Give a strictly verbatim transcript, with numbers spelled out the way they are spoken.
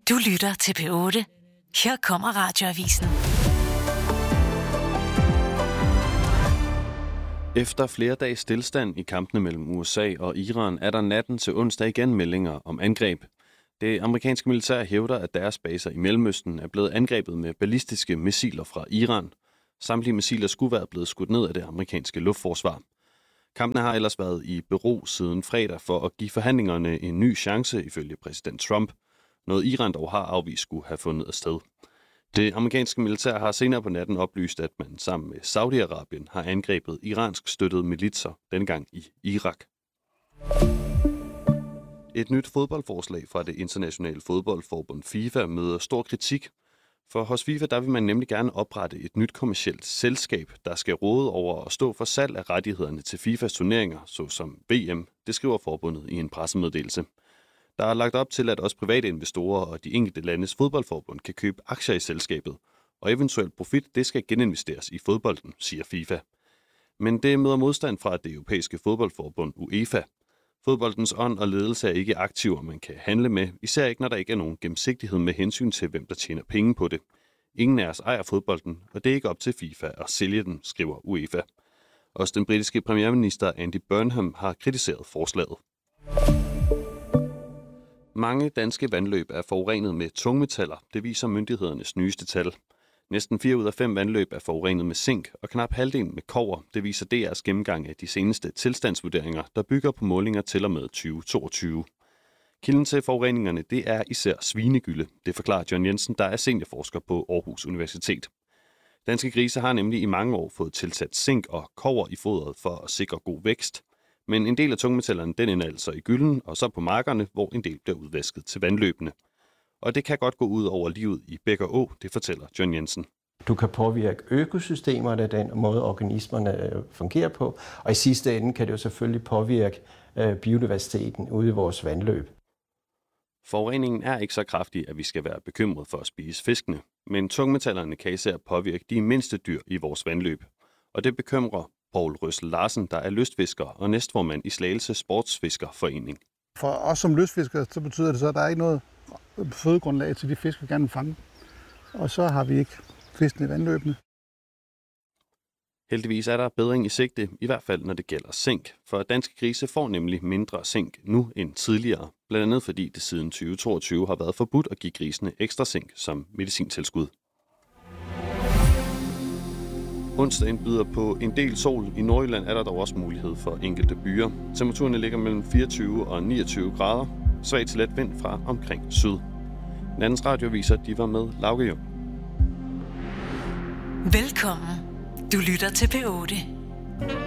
Du lytter til P otte. Her kommer Radioavisen. Efter flere dages stillstand i kampene mellem U S A og Iran, er der natten til onsdag igen meldinger om angreb. Det amerikanske militær hævder, at deres baser i Mellemøsten er blevet angrebet med ballistiske missiler fra Iran. Samtlige missiler skulle være blevet skudt ned af det amerikanske luftforsvar. Kampene har ellers været i bero siden fredag for at give forhandlingerne en ny chance ifølge præsident Trump. Noget Iran dog har afvist skulle have fundet sted. Det amerikanske militær har senere på natten oplyst, at man sammen med Saudi-Arabien har angrebet iransk støttede militser, denne gang i Irak. Et nyt fodboldforslag fra det internationale fodboldforbund FIFA møder stor kritik. For hos FIFA der vil man nemlig gerne oprette et nyt kommercielt selskab, der skal råde over at stå for salg af rettighederne til FIFAs turneringer, såsom V M. Det skriver forbundet i en pressemeddelelse. Der er lagt op til, at også private investorer og de enkelte landes fodboldforbund kan købe aktier i selskabet, og eventuelt profit det skal geninvesteres i fodbolden, siger FIFA. Men det møder modstand fra det europæiske fodboldforbund UEFA. Fodboldens ånd og ledelse er ikke aktiver, man kan handle med, især ikke når der ikke er nogen gennemsigtighed med hensyn til, hvem der tjener penge på det. Ingen af os ejer fodbolden, og det er ikke op til FIFA at sælge den, skriver UEFA. Også den britiske premierminister Andy Burnham har kritiseret forslaget. Mange danske vandløb er forurenet med tungmetaller, det viser myndighedernes nyeste tal. Næsten fire ud af fem vandløb er forurenet med zink, og knap halvdelen med kobber, det viser D R's gennemgang af de seneste tilstandsvurderinger, der bygger på målinger til og med tyve toogtyve. Kilden til forureningerne det er især svinegylde, det forklarer John Jensen, der er seniorforsker på Aarhus Universitet. Danske grise har nemlig i mange år fået tilsat zink og kobber i fodret for at sikre god vækst. Men en del af tungmetallerne den ender altså i gylden, og så på markerne, hvor en del bliver udvasket til vandløbene. Og det kan godt gå ud over livet i bæk og å, det fortæller John Jensen. Du kan påvirke økosystemerne, den måde organismerne fungerer på, og i sidste ende kan det jo selvfølgelig påvirke biodiversiteten ude i vores vandløb. Forureningen er ikke så kraftig, at vi skal være bekymret for at spise fiskene, men tungmetallerne kan især påvirke de mindste dyr i vores vandløb. Og det bekymrer Poul Røssel Larsen, der er lystfisker og næstformand i Slagelse Sportsfiskerforening. For os som lystfiskere, så betyder det så, at der er ikke noget fødegrundlag til de fisk, vi gerne vil fange. Og så har vi ikke fisken i vandløbene. Heldigvis er der bedring i sigte, i hvert fald når det gælder zink. For danske grise får nemlig mindre zink nu end tidligere. Blandt andet fordi det siden tyve toogtyve har været forbudt at give grisene ekstra zink som medicintilskud. Onsdagen byder på en del sol. I Nordjylland er der dog også mulighed for enkelte byer. Temperaturerne ligger mellem fireogtyve og niogtyve grader. Svag til let vind fra omkring syd. Nattens radio viser, at de var med Lauke Jung. Velkommen. Du lytter til P otte.